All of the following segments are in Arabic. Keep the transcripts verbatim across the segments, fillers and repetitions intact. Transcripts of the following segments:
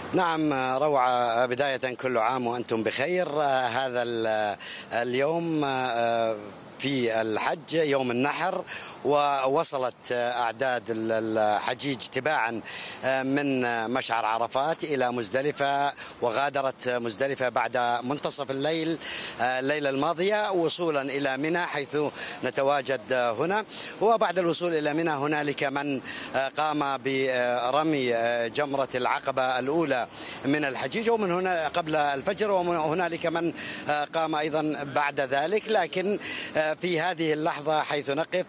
نعم روعة، بداية كل عام وأنتم بخير. هذا اليوم في الحج يوم النحر، ووصلت أعداد الحجيج تباعا من مشعر عرفات إلى مزدلفة، وغادرت مزدلفة بعد منتصف الليل الليلة الماضية وصولا إلى منى حيث نتواجد هنا. وبعد الوصول إلى منى هنالك من قام برمي جمرة العقبة الأولى من الحجيج ومن هنا قبل الفجر، وهنالك من قام أيضا بعد ذلك. لكن في هذه اللحظة حيث نقف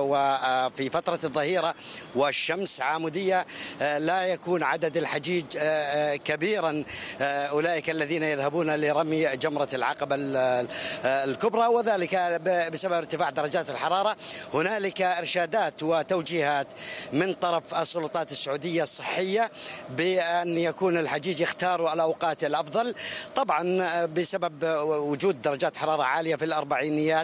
وفي فترة الظهيرة والشمس عامودية لا يكون عدد الحجيج كبيرا، أولئك الذين يذهبون لرمي جمرة العقبة الكبرى، وذلك بسبب ارتفاع درجات الحرارة. هنالك إرشادات وتوجيهات من طرف السلطات السعودية الصحية بأن يكون الحجيج يختاروا الأوقات الأفضل، طبعا بسبب وجود درجات حرارة عالية في الأربعينيات.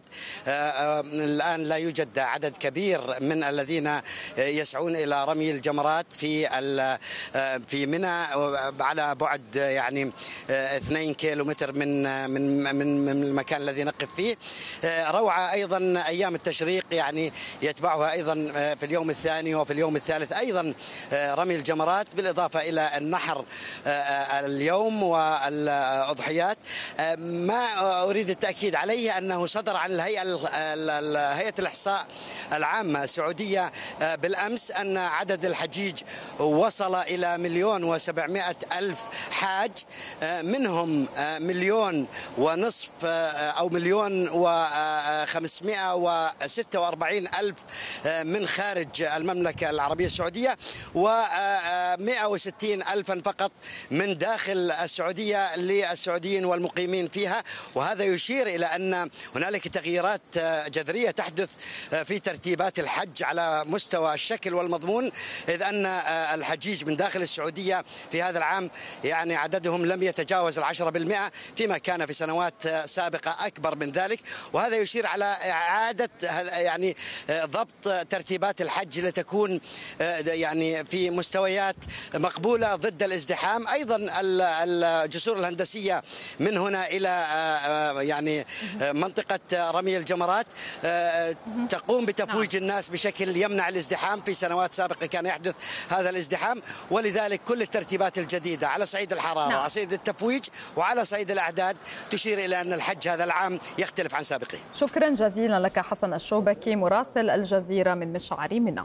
الآن لا يوجد عدد كبير من الذين يسعون إلى رمي الجمرات في في منى على بعد يعني اثنين كيلو متر من من من من المكان الذي نقف فيه. روعة أيضا أيام التشريق يعني يتبعها أيضا في اليوم الثاني وفي اليوم الثالث أيضا رمي الجمرات، بالإضافة إلى النحر اليوم والأضحيات. ما أريد التأكيد عليه أنه صدر عن الهيئة هيئة الإحصاء العامة السعودية بالأمس أن عدد الحجيج وصل إلى مليون وسبعمائة ألف حاج، منهم مليون ونصف أو مليون وخمسمائة وستة وأربعين ألف من خارج المملكة العربية السعودية، ومائة وستين ألفا فقط من داخل السعودية للسعوديين والمقيمين فيها. وهذا يشير إلى أن هنالك تغييرات جذرية تحدث في ترتيبات الحج على مستوى الشكل والمضمون، إذ أن الحجيج من داخل السعودية في هذا العام يعني عددهم لم يتجاوز العشرة بالمئة، فيما كان في سنوات سابقة أكبر من ذلك. وهذا يشير على إعادة يعني ضبط ترتيبات الحج لتكون يعني في مستويات مقبولة ضد الازدحام. أيضا الجسور الهندسية من هنا إلى يعني منطقة رمي الجمرات تقوم بتفويج الناس بشكل يمنع الازدحام. في سنوات سابقة كان يحدث هذا الازدحام، ولذلك كل الترتيبات الجديدة على صعيد الحرارة نعم. وعلى صعيد التفويج وعلى صعيد الأعداد تشير إلى أن الحج هذا العام يختلف عن سابقه. شكرا جزيلا لك حسن الشوبكي مراسل الجزيرة من مشعر منى.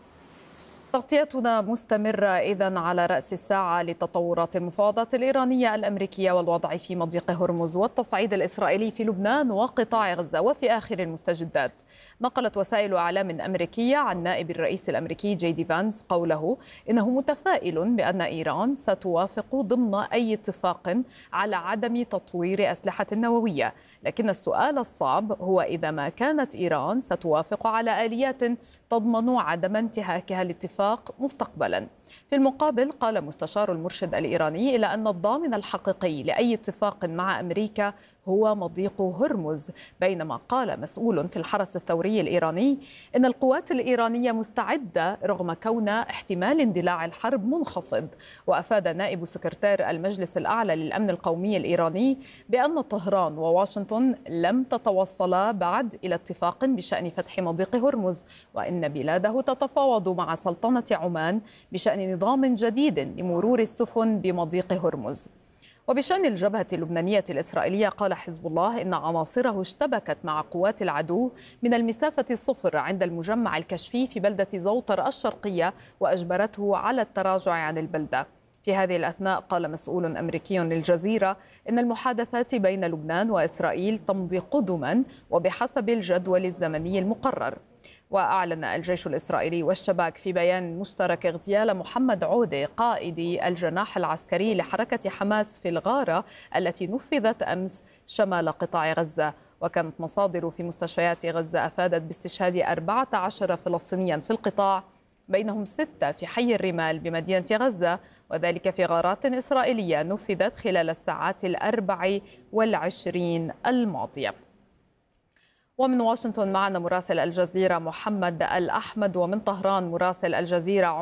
تغطيتنا مستمرة إذن على رأس الساعة لتطورات المفاوضات الإيرانية الأمريكية والوضع في مضيق هرمز والتصعيد الإسرائيلي في لبنان وقطاع غزة. وفي آخر المستجدات نقلت وسائل إعلام أمريكية عن نائب الرئيس الأمريكي جي دي فانس قوله إنه متفائل بأن إيران ستوافق ضمن أي اتفاق على عدم تطوير أسلحة نووية، لكن السؤال الصعب هو إذا ما كانت إيران ستوافق على آليات تضمن عدم انتهاكها الاتفاق مستقبلا. في المقابل قال مستشار المرشد الإيراني إلى أن الضامن الحقيقي لأي اتفاق مع أمريكا هو مضيق هرمز، بينما قال مسؤول في الحرس الثوري الإيراني إن القوات الإيرانية مستعدة رغم كون احتمال اندلاع الحرب منخفض. وأفاد نائب سكرتير المجلس الأعلى للأمن القومي الإيراني بأن طهران وواشنطن لم تتوصلا بعد إلى اتفاق بشأن فتح مضيق هرمز، وإن بلاده تتفاوض مع سلطنة عمان بشأن نظام جديد لمرور السفن بمضيق هرمز. وبشأن الجبهة اللبنانية الإسرائيلية قال حزب الله إن عناصره اشتبكت مع قوات العدو من المسافة الصفر عند المجمع الكشفي في بلدة زوطر الشرقية وأجبرته على التراجع عن البلدة. في هذه الأثناء قال مسؤول أمريكي للجزيرة إن المحادثات بين لبنان وإسرائيل تمضي قدما وبحسب الجدول الزمني المقرر. وأعلن الجيش الإسرائيلي والشباك في بيان مشترك اغتيال محمد عودة قائد الجناح العسكري لحركة حماس في الغارة التي نفذت أمس شمال قطاع غزة. وكانت مصادر في مستشفيات غزة أفادت باستشهاد أربعة عشر فلسطينيا في القطاع، بينهم ستة في حي الرمال بمدينة غزة، وذلك في غارات إسرائيلية نفذت خلال الساعات الأربع والعشرين الماضية. ومن واشنطن معنا مراسل الجزيرة محمد الأحمد، ومن طهران مراسل الجزيرة